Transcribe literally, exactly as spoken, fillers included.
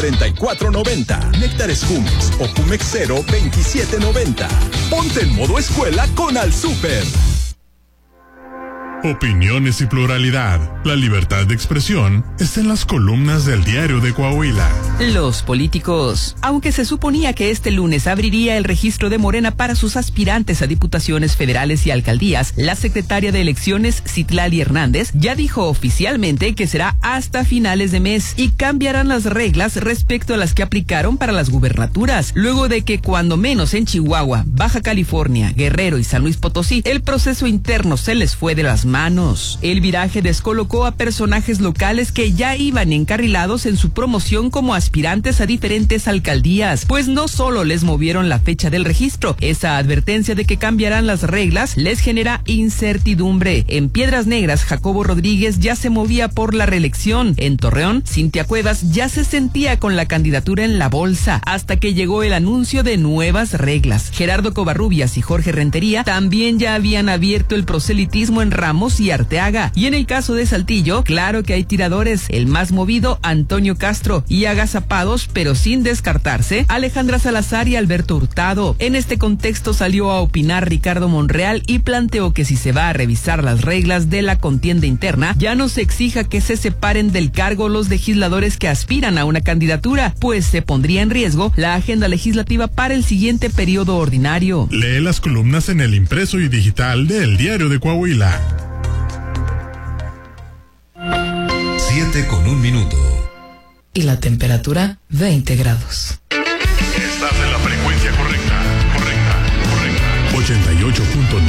treinta y cuatro noventa. Néctares Jumex o Jumex Cero veintisiete noventa. Ponte en modo escuela con Al Súper. Opiniones y pluralidad. La libertad de expresión está en las columnas del Diario de Coahuila. Los políticos. Aunque se suponía que este lunes abriría el registro de Morena para sus aspirantes a diputaciones federales y alcaldías, la secretaria de Elecciones, Citlali Hernández, ya dijo oficialmente que será hasta finales de mes y cambiarán las reglas respecto a las que aplicaron para las gubernaturas, luego de que cuando menos en Chihuahua, Baja California, Guerrero y San Luis Potosí, el proceso interno se les fue de las manos. El viraje descolocó a personajes locales que ya iban encarrilados en su promoción como aspirantes a diferentes alcaldías, pues no solo les movieron la fecha del registro, esa advertencia de que cambiarán las reglas les genera incertidumbre. En Piedras Negras, Jacobo Rodríguez ya se movía por la reelección. En Torreón, Cintia Cuevas ya se sentía con la candidatura en la bolsa, hasta que llegó el anuncio de nuevas reglas. Gerardo Covarrubias y Jorge Rentería también ya habían abierto el proselitismo en Ramos y Arteaga. Y en el caso de Saltillo, claro que hay tiradores. El más movido, Antonio Castro, y agazapados, pero sin descartarse, Alejandra Salazar y Alberto Hurtado. En este contexto salió a opinar Ricardo Monreal y planteó que si se va a revisar las reglas de la contienda interna, ya no se exija que se separen del cargo los legisladores que aspiran a una candidatura, pues se pondría en riesgo la agenda legislativa para el siguiente periodo ordinario. Lee las columnas en el impreso y digital del Diario de Coahuila. siete con un minuto. Y la temperatura, veinte grados. Estás en la frecuencia correcta, correcta, correcta. ochenta y ocho punto